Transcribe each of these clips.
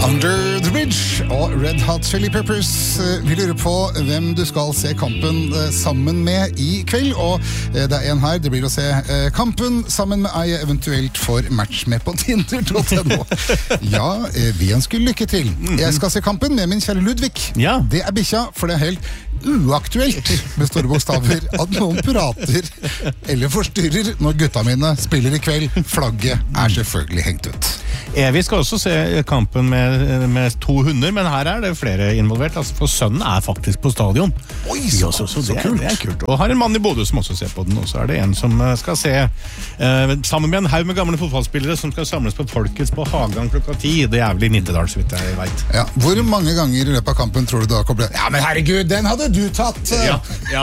Under the Bridge og Red Hot Chili Peppers. Vi lurer på hvem du skal se kampen sammen med i kveld, og det er en her, det blir å se kampen sammen med ei eventuelt for match med på Tinder.no. Ja, vi ønsker lykke til. Jeg skal se kampen med min kjære Ludvig. Ja. Det er bikkja, for det er helt uaktuelt med store bokstaver at noen prater eller forstyrrer når gutta mine spiller i kveld. Flagget er selvfølgelig hengt ut. Vi skal også se kampen med 2 hunder, men her er det flere involvert. Altså, for sønnen er faktisk på stadion. Oi, så kult. Det er kult. Og har en mann i Bodø som også ser på den, og så er det en som skal se sammen med en haug med gamle fotballspillere som skal samles på Folkets på Hagang klokka 10. Det er vel i Nittedal, så vidt jeg vet. Ja, hvor mange ganger i løpet av kampen tror du da kommer det? Ja, men herregud, den hadde du tatt! Ja.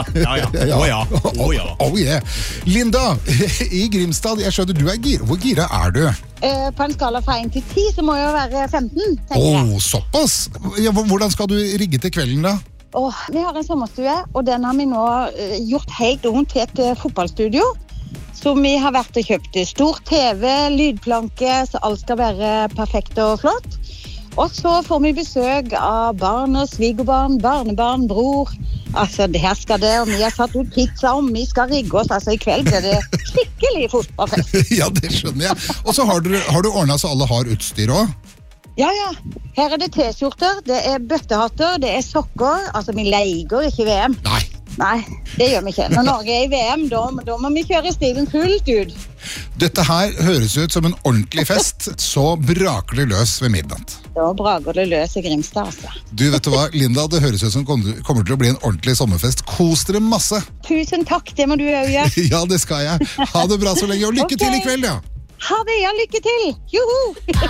Oh yeah. Linda, i Grimstad, jeg skjønner du er gira. Hvor gira er du? På en skala fra 1 til 10 så må jeg jo være 15, tenker jeg. Såpass? Ja, hvordan skal du rigge til kvelden da? Vi har en sommerstue, og den har vi nå gjort helt om til et fotballstudio. Så vi har vært og kjøpt stor TV, lydplanke, så alt skal være perfekt og flott. Og så får vi besøk av barn og svigerbarn, barnebarn, bror. Altså, det her skal det, og vi har satt ut pizza, og vi skal rigge oss. Altså, i kveld blir det skikkelig fotballfest. Ja, det skjønner jeg. Og så har du ordnet så alle har utstyr også? Ja. Her er det t-skjorter, det er bøttehatter, det er sokker. Altså, vi leiger ikke VM. Nei, det gjør vi ikke. Når Norge er i VM, da må vi kjøre stilen fullt ut. Dette her høres ut som en ordentlig fest, så braker det løs ved midnatt. Da braker det løs i Grimstad, altså. Du, vet du hva, Linda, det høres ut som kommer til å bli en ordentlig sommerfest. Kos dere masse! Tusen takk, det må du jo gjøre. Ja, det skal jeg. Ha det bra så lenge, og lykke til i kveld, ja! Ha det, ja, lykke til! Juhu!